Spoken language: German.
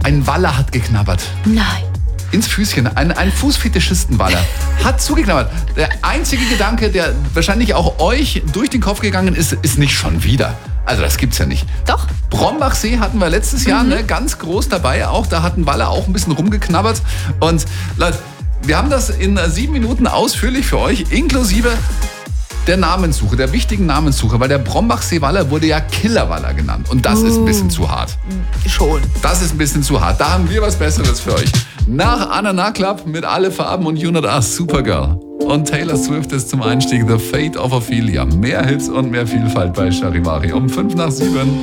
Ein Waller hat geknabbert. Nein. Ins Füßchen. Ein Fußfetischisten-Waller hat zugeknabbert. Der einzige Gedanke, der wahrscheinlich auch euch durch den Kopf gegangen ist, ist nicht schon wieder. Also das gibt's ja nicht. Doch. Brombachsee hatten wir letztes Jahr ganz groß dabei auch. Da hat ein Waller auch ein bisschen rumgeknabbert. Und Leute, wir haben das in 7 Minuten ausführlich für euch, inklusive der Namenssuche, der wichtigen Namenssuche, weil der Brombachsee-Waller wurde ja Killerwaller genannt. Und das ist ein bisschen zu hart. Schon. Das ist ein bisschen zu hart. Da haben wir was Besseres für euch. Nach Anna Club mit Alle Farben und You Not Us, Supergirl. Und Taylor Swift ist zum Einstieg The Fate of Ophelia. Mehr Hits und mehr Vielfalt bei Charivari um 5 nach 7.